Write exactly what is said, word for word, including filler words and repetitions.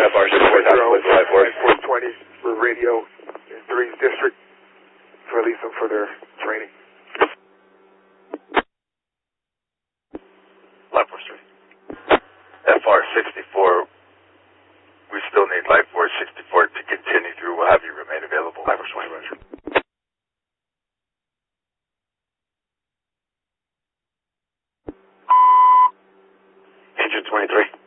F R sixty-four, with Life Force. four twenty for radio in three's district to release them for their training. Life Force three. F R sixty-four, we still need Life Force sixty-four to continue through. We'll have you remain available. Life Force twenty, Roger. Engine twenty-three.